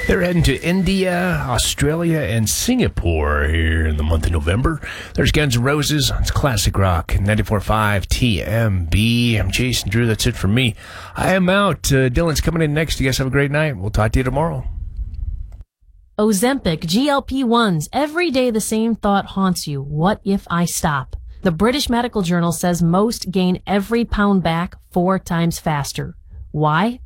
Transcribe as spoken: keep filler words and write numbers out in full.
They're heading to India, Australia, and Singapore here in the month of November. There's Guns N' Roses. It's classic rock. ninety-four point five T M B. I'm Jason Drew. That's it from me. I am out. Uh, Dylan's coming in next. You guys have a great night. We'll talk to you tomorrow. Ozempic, G L P ones. Every day the same thought haunts you. What if I stop? The British Medical Journal says most gain every pound back four times faster. Why?